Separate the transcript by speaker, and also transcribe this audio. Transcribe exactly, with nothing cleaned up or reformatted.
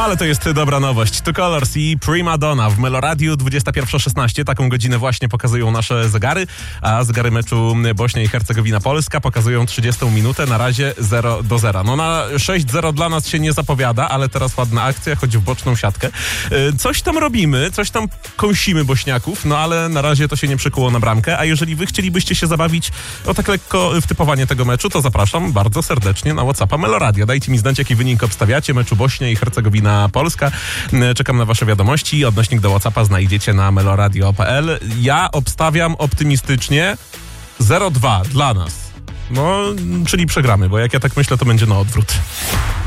Speaker 1: ale to jest dobra nowość. Two Colors i Prima Donna w Meloradiu dwudziesta pierwsza szesnaście. Taką godzinę właśnie pokazują nasze zegary, a zegary meczu Bośnia i Hercegowina-Polska pokazują trzydziestą minutę, na razie zero do zera. No na sześć zero dla nas się nie zapowiada, ale teraz ładna akcja, chodzi w boczną siatkę. Coś tam robimy, coś tam kąsimy bośniaków, no ale na razie to się nie przykuło na bramkę, a jeżeli wy chcielibyście się zabawić o tak lekko w typowanie tego meczu, to zapraszam bardzo serdecznie na WhatsAppa Meloradio. Dajcie mi znać, jaki wynik obstawiacie meczu Bośnia i Hercegowina-Polska. Czekam na wasze wiadomości. Odnośnik do WhatsAppa znajdziecie na meloradio kropka p l. Ja obstawiam optymistycznie zero dwa dla nas. No, czyli przegramy, bo jak ja tak myślę, to będzie na odwrót.